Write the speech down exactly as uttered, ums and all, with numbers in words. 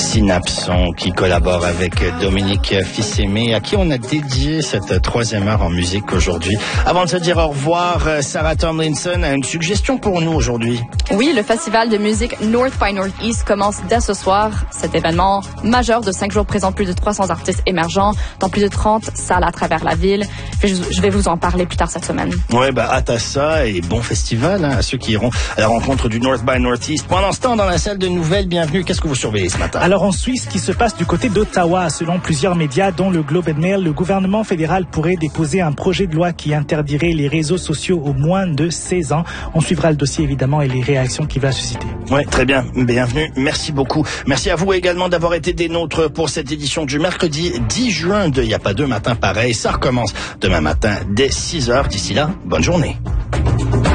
Synapson qui collabore avec Dominique Fils-Aimé, à qui on a dédié cette troisième heure en musique aujourd'hui. Avant de se dire au revoir, Sarah Tomlinson a une suggestion pour nous aujourd'hui. Oui, le festival de musique North by Northeast commence dès ce soir. Cet événement majeur de cinq jours présente plus de trois cents artistes émergents dans plus de trente salles à travers la ville. Je vais vous en parler plus tard cette semaine. Ouais, bah hâte à ça et bon festival hein, à ceux qui iront à la rencontre du North by Northeast. Pendant ce temps, dans la salle de nouvelles, bienvenue. Qu'est-ce que vous surveillez ce matin? Alors en Suisse, ce qui se passe du côté d'Ottawa, selon plusieurs médias, dont le Globe and Mail, le gouvernement fédéral pourrait déposer un projet de loi qui interdirait les réseaux sociaux aux moins de seize ans. On suivra le dossier évidemment et les réactions qu'il va susciter. Ouais, très bien. Bienvenue. Merci beaucoup. Merci à vous également d'avoir été des nôtres pour cette édition du mercredi dix juin de Il n'y a pas deux matins pareils. Ça recommence demain matin dès six heures. D'ici là, bonne journée.